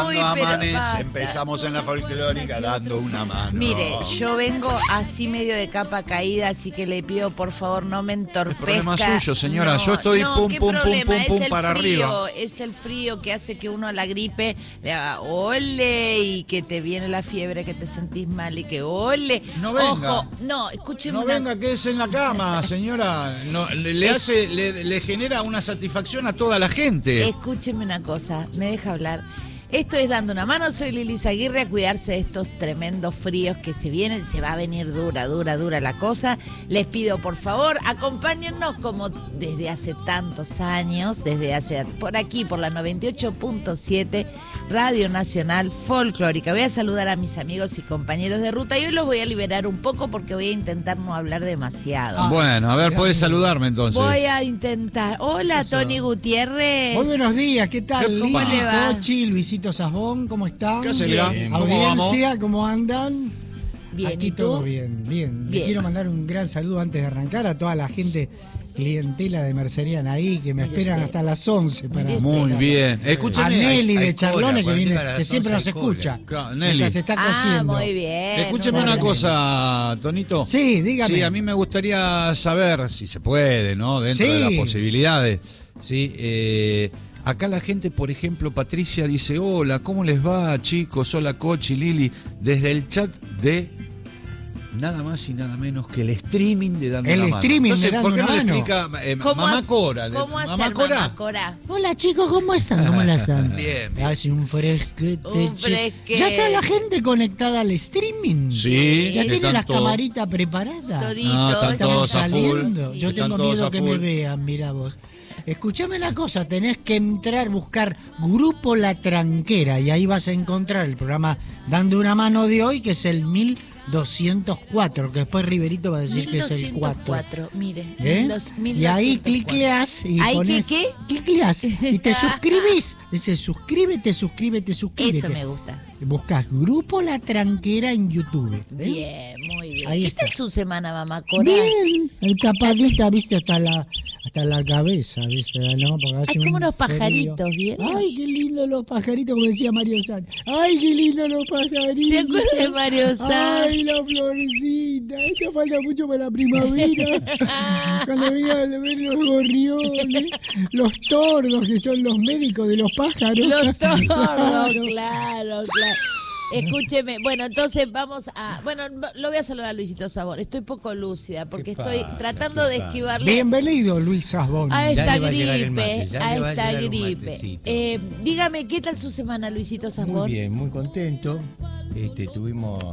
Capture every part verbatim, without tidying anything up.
Cuando Uy, amanece, pasa. empezamos en la folclórica dando una mano. Mire, yo vengo así medio de capa caída, así que le pido por favor no me entorpezca. El problema suyo, señora. No, Yo estoy no, pum, ¿qué pum, pum, problema? pum, Es pum el para frío, arriba. Es el frío que hace que uno la gripe le haga ole y que te viene la fiebre, que te sentís mal y que ole. No venga. Ojo, no, escúcheme No una... venga que es en la cama, señora. No, le, le hace, le, le genera una satisfacción a toda la gente. Escúcheme una cosa, me deja hablar. Esto es Dando una Mano, soy Lili Zaguirre, a cuidarse de estos tremendos fríos que se vienen, se va a venir dura, dura, dura la cosa. Les pido por favor, acompáñennos como desde hace tantos años, desde hace, por aquí, por la noventa y ocho punto siete, Radio Nacional Folclórica. Voy a saludar a mis amigos y compañeros de ruta y hoy los voy a liberar un poco porque voy a intentar no hablar demasiado. Ah, bueno, a ver, puedes saludarme entonces. Voy a intentar. Hola, Eso. Tony Gutiérrez. Muy buenos días, ¿qué tal? ¿Cómo Lili, le va? Tochi, Luisito Sasbón, ¿cómo están? ¿Qué hace, Bien. Lea? ¿Cómo Audiencia, ¿cómo andan? Bien, Aquí ¿y tú? todo bien, bien. Bien. Le quiero mandar un gran saludo antes de arrancar a toda la gente clientela de Mercería Naí que me Mire esperan usted. hasta las once. Para Mire Muy usted. bien. A Escúcheme. Nelly hay de Charlones cola, que, cuando viene, llega a las que siempre once nos hay cola. escucha. Claro, Nelly. Mientras se está Ah, cociendo. muy bien. Escúcheme muy una bien. cosa, Tonito. Sí, dígame. Sí, a mí me gustaría saber, si se puede, ¿no? Dentro Sí. de las posibilidades. Sí, eh, acá la gente, por ejemplo, Patricia dice, hola, ¿cómo les va, chicos? Hola, Cochi, Lili. Desde el chat de nada más y nada menos que el streaming de Dando El una Mano. streaming de Entonces, Dando ¿por qué una no le Mano? explica eh, ¿Cómo Mamá hace- Cora? de- ¿Cómo hacer, Mamá Cora? Mamá Cora? Hola chicos, ¿cómo están? ¿Cómo la están? Bien, bien. Hace un fresquete. Un che. fresquete. ¿Ya está la gente conectada al streaming? Sí, ¿Ya tiene están las todos. camaritas preparadas? Todito. No, están estamos todos a full. Saliendo. Yo Están tengo todos miedo a que me full. vean, mira vos. Escuchame una cosa, tenés que entrar, buscar Grupo La Tranquera y ahí vas a encontrar el programa Dando una Mano de hoy, que es el mil doscientos cuatro, que después Riverito va a decir que es el cuatro. cuatro, mire. ¿Eh? Los Y ahí mil doscientos cuatro. clicleás y ¿Ahí ponés, qué, clicleás y te suscribís. Dice suscríbete, suscríbete, suscríbete. Eso me gusta. Buscás Grupo La Tranquera en YouTube. ¿eh? Bien, muy bien. Ahí ¿Qué está. tal su semana, Mamá Cora? Bien, el tapadita, viste, hasta la hasta la cabeza, viste, ¿no? Porque hace Ay, como un unos frío. pajaritos, ¿bien? Ay, qué lindo los pajaritos, como decía Mario Sanz. Ay, qué lindo los pajaritos. ¿Se acuerda de Mario Sanz? Ay, la florecita. Esto falta mucho para la primavera. Cuando vengan a ver los gorriones, los tordos, que son los médicos de los pájaros. Los tordos, Claro. claro, claro. Escúcheme, bueno, entonces vamos a... Bueno, lo voy a saludar a Luisito Sabor. Estoy poco lúcida porque ¿Qué estoy pasa? tratando ¿Qué de pasa? esquivarle Bienvenido, Luis Sasbón. a Ya esta le va a llegar el gripe, mate, ya a le va a esta llegar un gripe. matecito. Eh, dígame, ¿qué tal su semana, Luisito Sabor? Muy bien, muy contento. Este, tuvimos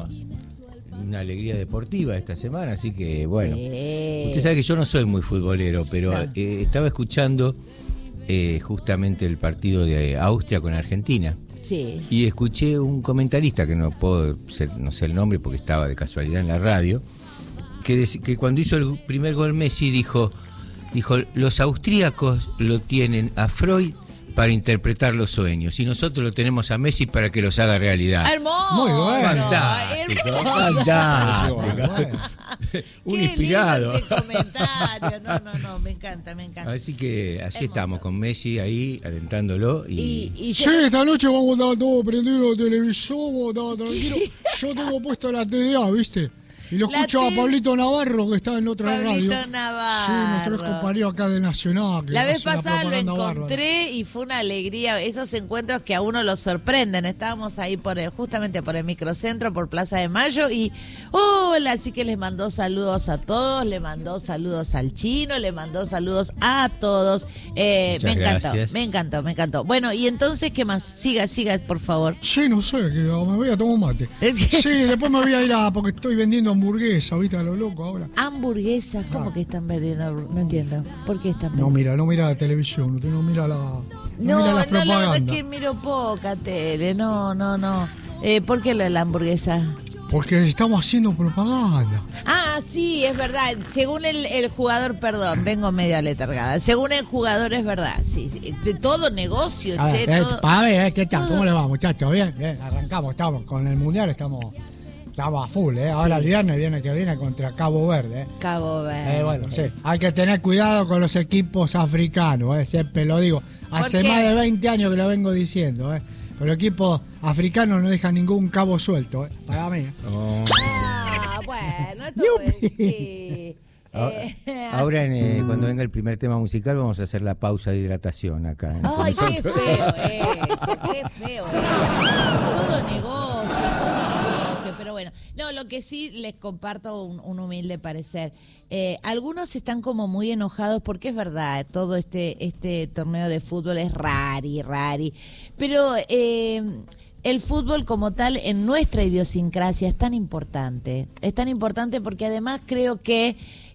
una alegría deportiva esta semana, así que bueno. Sí. Usted sabe que yo no soy muy futbolero, pero No. eh, estaba escuchando eh, justamente el partido de Austria con Argentina. Sí. Y escuché un comentarista, que no puedo ser, no sé el nombre porque estaba de casualidad en la radio, que, dec- que cuando hizo el primer gol Messi dijo, dijo, los austríacos lo tienen a Freud para interpretar los sueños y nosotros lo tenemos a Messi para que los haga realidad. Hermoso. Muy bueno. Fantástico, Hermoso. fantástico. Bueno. Un Qué inspirado. lindo ese comentario. No, no, no, me encanta, me encanta. Así que así Hermoso. estamos con Messi ahí alentándolo y, Y, y Sí, yo- esta noche vamos a estar todos prendidos de televisión, vamos a estar tranquilos. Yo tengo puesto la T D A, ¿viste? Y lo La escucho a T- Pablito Navarro, que está en otra Pablito radio. Navarro. Sí, nuestro ex compañero acá de Nacional. que La vez hace una pasada lo propaganda encontré y fue una alegría, esos encuentros que a uno lo sorprenden. Estábamos ahí por el- justamente por el microcentro, por Plaza de Mayo y hola, así que les mandó saludos a todos, le mandó saludos al chino, le mandó saludos a todos. Eh, Muchas me encantó, gracias. me encantó, me encantó. Bueno, y entonces, ¿qué más? Siga, siga, por favor. Sí, no sé, que me voy a tomar un mate. Sí, después me voy a ir a, porque estoy vendiendo hamburguesa, ¿viste? A lo loco ahora. Hamburguesas, ¿cómo Ah. que están vendiendo? No entiendo. ¿Por qué están No vendiendo? mira, no mira la televisión, no, no mira la, no, No, mira no, las la verdad es propagandas. que miro poca tele, no, no, no. Eh, ¿Por qué lo de la hamburguesa? Porque estamos haciendo propaganda. Ah, sí, es verdad. Según el, el jugador, perdón, vengo medio aletargada. Según el jugador es verdad, sí. sí. De todo negocio, A che, ver, eh, todo. a ver, eh, ¿qué tal? todo- ¿Cómo le va, muchachos? Bien, bien, arrancamos, estamos con el mundial, estamos, estamos a full, ¿eh? Ahora Sí. el viernes, viernes que viene contra Cabo Verde, ¿eh? Cabo Verde. Eh, bueno, sí. Hay que tener cuidado con los equipos africanos, ¿eh? Siempre lo digo. Hace qué? más de veinte años que lo vengo diciendo, ¿eh? Pero el equipo africano no deja ningún cabo suelto, ¿eh? Para mí. Oh. Ah, bueno, esto es, sí. Ahora, Eh, ahora en, eh, cuando venga el primer tema musical vamos a hacer la pausa de hidratación acá. ¿eh? Ay, Con qué nosotros. feo eso, qué feo eso. Todo negocio, todo negocio, pero bueno. No, lo que sí les comparto un, un humilde parecer. Eh, algunos están como muy enojados porque es verdad, todo este, este torneo de fútbol es rari, rari. Pero eh, el fútbol como tal en nuestra idiosincrasia es tan importante. Es tan importante porque además creo que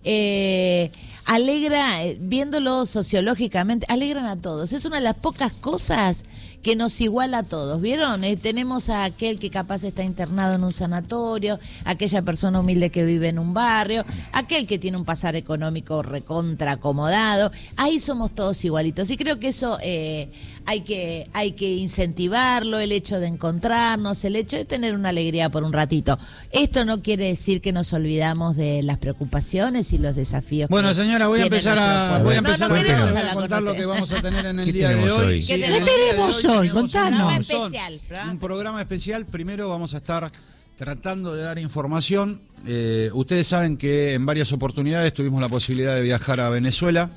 Eh, alegra, viéndolo sociológicamente, alegran a todos. Es una de las pocas cosas que nos iguala a todos, ¿vieron? Eh, tenemos a aquel que capaz está internado en un sanatorio, aquella persona humilde que vive en un barrio, aquel que tiene un pasar económico recontra acomodado. Ahí somos todos igualitos y creo que eso eh, hay que hay que incentivarlo, el hecho de encontrarnos, el hecho de tener una alegría por un ratito. Esto no quiere decir que nos olvidamos de las preocupaciones y los desafíos. Bueno, que señora, voy a tiene empezar a, nuestro voy a, pueblo. empezar No, no a, queremos voy a a la contar lo corte. que vamos a tener en el ¿Qué día de tenemos hoy. hoy? Sí, ¿Qué en el tenemos? día de tenemos hoy? tenemos Contanos. un Programa montón. especial, programa Un programa especial. Primero vamos a estar tratando de dar información. Eh, ustedes saben que en varias oportunidades tuvimos la posibilidad de viajar a Venezuela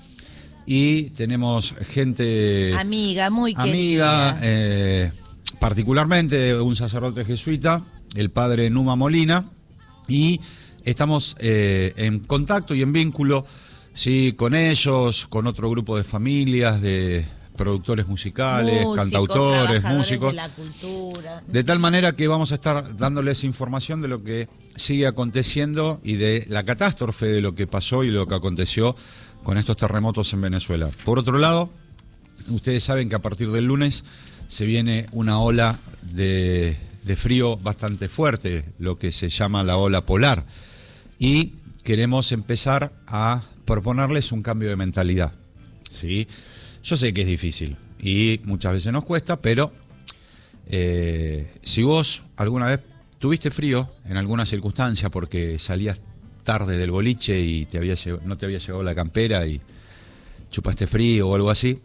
y tenemos gente Amiga, muy amiga, querida. eh, particularmente un sacerdote jesuita, el padre Numa Molina, y estamos eh, en contacto y en vínculo, sí, con ellos, con otro grupo de familias, de productores musicales, Músicos, cantautores, trabajadores músicos. de la cultura. De tal manera que vamos a estar dándoles información de lo que sigue aconteciendo y de la catástrofe de lo que pasó y lo que aconteció con estos terremotos en Venezuela. Por otro lado, ustedes saben que a partir del lunes se viene una ola de, de frío bastante fuerte, lo que se llama la ola polar. Y queremos empezar a proponerles un cambio de mentalidad, ¿sí? Yo sé que es difícil y muchas veces nos cuesta, pero eh, si vos alguna vez tuviste frío en alguna circunstancia porque salías tarde del boliche y te había llegado, no te había llegado la campera y chupaste frío o algo así,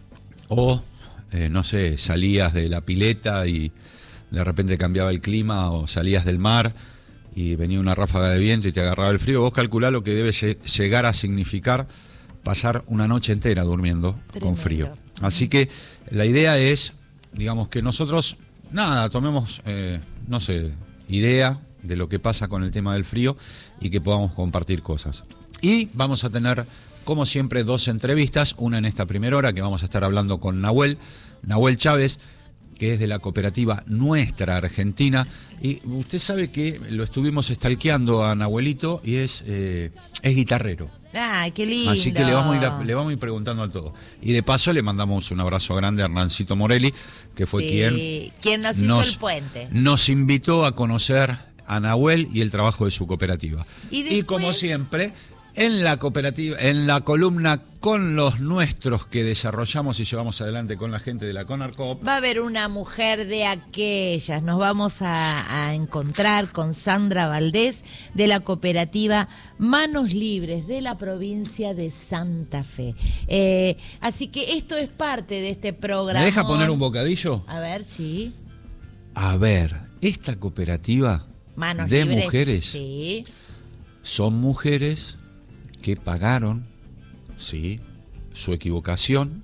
o eh, no sé, salías de la pileta y de repente cambiaba el clima, o salías del mar y venía una ráfaga de viento y te agarraba el frío, vos calculá lo que debe llegar a significar pasar una noche entera durmiendo Tremendo. con frío. Así que la idea es, digamos, que nosotros, nada, tomemos, eh, no sé, idea de lo que pasa con el tema del frío y que podamos compartir cosas. Y vamos a tener, como siempre, dos entrevistas, una en esta primera hora que vamos a estar hablando con Nahuel, Nahuel Chávez, que es de la cooperativa Nuestra Argentina, y usted sabe que lo estuvimos stalkeando a Nahuelito y es, eh, es guitarrero. Ay, qué lindo. Así que le vamos, a ir, le vamos a ir preguntando a todo. Y de paso le mandamos un abrazo grande a Hernancito Morelli, que fue Sí, quien, quien nos hizo el puente. nos invitó a conocer a Nahuel y el trabajo de su cooperativa. Y Y, después- como siempre, en la cooperativa, en la columna Con los Nuestros que desarrollamos y llevamos adelante con la gente de la CONARCOP, Va a haber una mujer de aquellas. Nos vamos a, a encontrar con Sandra Valdés de la cooperativa Manos Libres de la provincia de Santa Fe. Eh, así que esto es parte de este programa. ¿me deja poner un bocadillo? A ver, sí. A ver, esta cooperativa Manos de Libres. mujeres Sí. son mujeres que pagaron, sí, su equivocación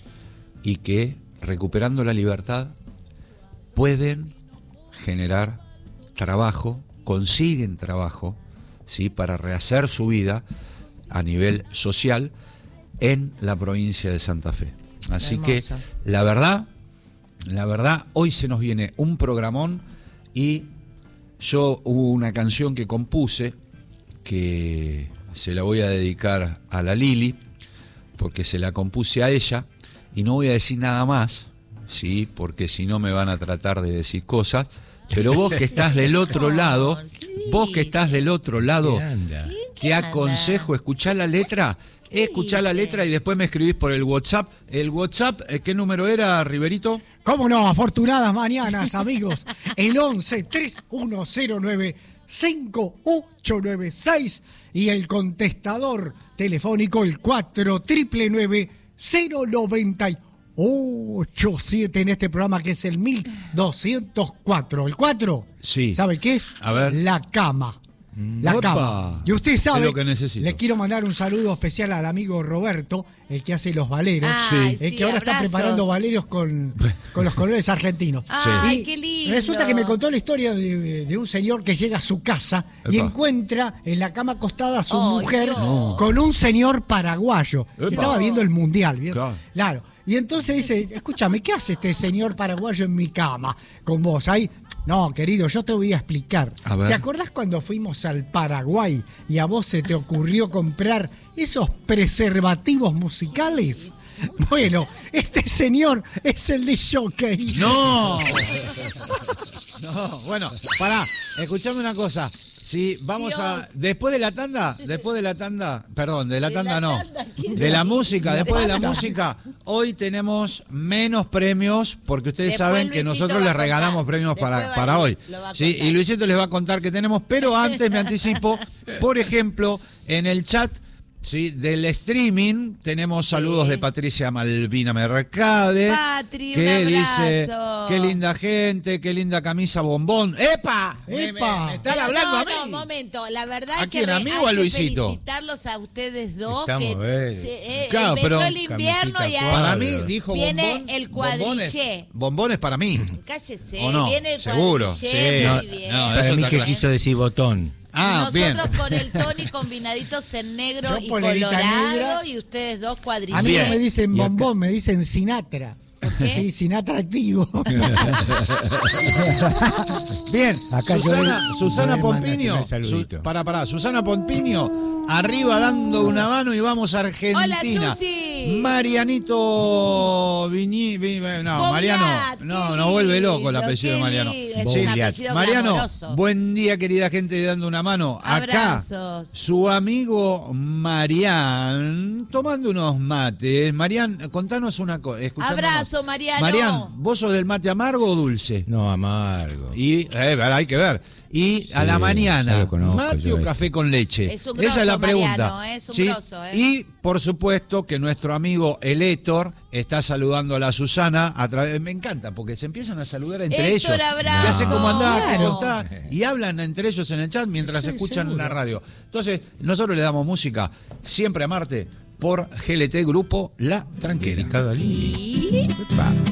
y que, recuperando la libertad, pueden generar trabajo, consiguen trabajo, sí, para rehacer su vida a nivel social en la provincia de Santa Fe. Así que, Hermoso. la verdad, la verdad, hoy se nos viene un programón y yo hubo una canción que compuse que se la voy a dedicar a la Lili, porque se la compuse a ella, y no voy a decir nada más, sí, porque si no me van a tratar de decir cosas, pero vos que estás del otro lado, vos que estás del otro lado, ¿Qué anda? te aconsejo escuchar la letra, escuchar la dice? letra y después me escribís por el WhatsApp. El WhatsApp, eh, ¿qué número era, Riverito? ¿Cómo no? Afortunadas mañanas, amigos. El once tres uno cero nueve cinco ocho nueve seis y el contestador telefónico el cuatro nueve nueve cero nueve ocho siete en este programa que es el mil doscientos cuatro. ¿El cuatro? Sí. ¿Sabe qué es? A ver. La cama. La Opa. cama. Y usted sabe, Es lo que necesito. le quiero mandar un saludo especial al amigo Roberto, el que hace los valeros. Ay, el sí, que ahora abrazos. está preparando valerios con, con los colores argentinos. Ay, Y qué lindo. Resulta que me contó la historia de, de un señor que llega a su casa y Epa. encuentra en la cama acostada a su Ay, mujer Dios. No. con un señor paraguayo que Epa. estaba viendo el mundial. ¿vio? Claro. Claro. Y entonces dice, escúchame, ¿qué hace este señor paraguayo en mi cama con vos? Ahí, no, querido, yo te voy a explicar. A ver. ¿Te acordás cuando fuimos al Paraguay y a vos se te ocurrió comprar esos preservativos musicales? Bueno, este señor es el de Jockey. ¡No! No, bueno, pará, escuchame una cosa. Si vamos Dios. a. Después de la tanda, después de la tanda, perdón, de la ¿De tanda la no. tanda? ¿Qué De la dice? música, La después de la tanda. música, hoy tenemos menos premios porque ustedes Después saben que Luisito nosotros va les a contar. regalamos premios Después para, va- para hoy. lo va a Sí, contar. y Luisito les va a contar que tenemos, pero antes me anticipo, por ejemplo, en el chat. Sí, del streaming tenemos saludos de Patricia Malvina Mercade, Patri, que un dice, abrazo. qué linda gente, qué linda camisa bombón. ¡Epa! Me- me- ¡Epa! me están Pero hablando no, a mí. No, momento. La verdad ¿A es que quién, re- a mí hay o a que Luisito? felicitarlos a ustedes dos. Estamos, que eh. se- eh, Claro, empezó pero el invierno camisita y cuadro. Para ahí mí, dijo viene bombón. el bombones, cuadrillé. bombones para mí. Cállese, ¿O no? viene el Seguro, cuadrillé, sí. muy No, bien. no, Para eso mí está que claro. quiso decir botón. Ah, y bien. nosotros con el Tony combinaditos en negro Yo y polerita colorado negra. y ustedes dos A cuadrillé. mí Bien. no me dicen Y acá- bombón, me dicen Sinatra. qué? Sí, Sinatra activo. Bien, Acá yo Susana, le- Susana yo le mando Pompiño. el primer saludito. Su- para, para, Susana Pompiño, arriba dando una mano y vamos a Argentina. Hola, Susi. Marianito Viñi, Vi- no, Bogliat, Mariano, qué no, nos vuelve loco el lindo, apellido de qué Mariano. lindo, es un apellido Mariano, glamoroso. buen día, querida gente de Dando una Mano. Acá, Abrazos. su amigo Marián, tomando unos mates. Marián, contanos una cosa. Abrazo, Mariano. Marián, ¿vos sos del mate amargo o dulce? No, amargo. Y eh, hay que ver. Y a Sí, la ya mañana, lo conozco ¿mate yo o este. café con leche? Es un Esa es grosso, la pregunta. Mariano, es un grosso, ¿eh? Y por supuesto que nuestro amigo el Héctor está saludando a la Susana a través. Me encanta porque se empiezan a saludar entre Héctor, ellos. abrazo. ¿Qué hace? ¿Cómo andás? ¿Cómo Claro. estás? Y hablan entre ellos en el chat mientras Sí, escuchan seguro. la radio. Entonces, nosotros le damos música siempre a Marte por G L T Grupo La Tranquera. Dedicado a Lili. Y... Epa.